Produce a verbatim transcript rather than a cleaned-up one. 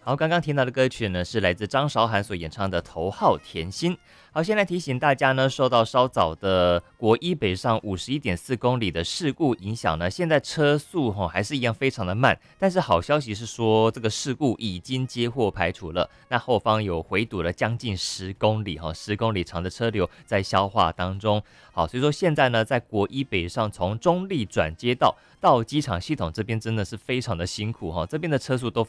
好，刚刚听到的歌曲呢，是来自张韶涵所演唱的《头号甜心》。好，先来提醒大家呢，受到稍早的国一北上五十一点四公里的事故影响呢，现在车速哈、哦、还是一样非常的慢。但是好消息是说，这个事故已经接获排除了。那后方有回堵了将近十公里哈，十公里长的车流在消化当中。好，所以说现在呢，在国一北上从中立转接道到机场系统这边真的是非常的辛苦哈，这边的车速都